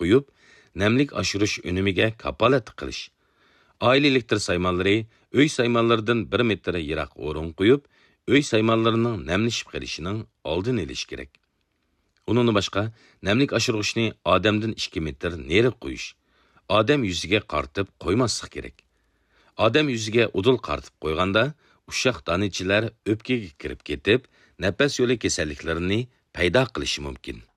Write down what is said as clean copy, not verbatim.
qo'yib, namlik oshirish unimiga kapolat qilish. Oila elektr saymonlari uy saymonlaridan 1 metr yiroq o'rin qo'yib, uy saymonlarining namlashib qolishining oldini olish kerak. Undan boshqa, namlik oshirgichni odamdan 2 metr nari qo'yish. Odam yuziga qartib qo'ymaslik kerak. Odam yuziga udul qartib qo'yganda, uşaq danichilar o'pkaga kirib ketib, nafas yo'li kasalliklarini paydo qilishi mumkin.